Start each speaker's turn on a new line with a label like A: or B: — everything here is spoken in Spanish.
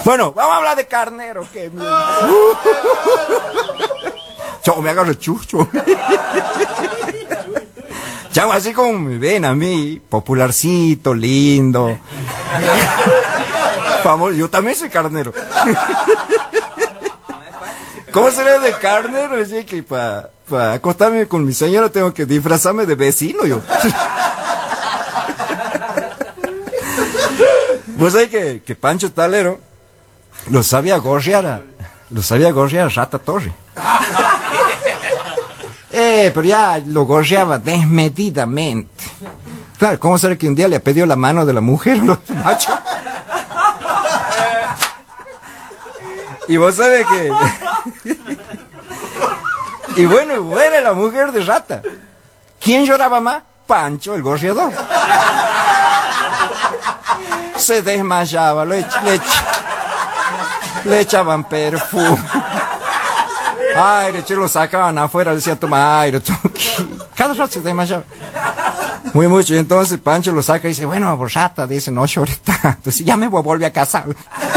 A: Bueno, vamos a hablar de carnero, que Chavo, me agarro el chucho. Chavo, así como me ven a mí, popularcito, lindo. Famoso, yo también soy carnero. ¿Cómo seré de carnero? Así que para acostarme con mi señora tengo que disfrazarme de vecino yo. Pues hay que Pancho Talero lo sabía gorrear a Rata Torre. Pero ya lo gorreaba desmedidamente. Claro, ¿cómo será que un día le ha pedido la mano de la mujer, los machos? Y vos sabés que... Y bueno, muere la mujer de Rata. ¿Quién lloraba más? Pancho, el gorreador. Se desmayaba, le echaban perfume. Aire, lo sacaban afuera, le decía, toma aire. Cada rato se desmayaba. Muy mucho. Y entonces Pancho lo saca y dice, bueno, Rata, dice, no llores tanto. Dice, ya me voy a volver a casar.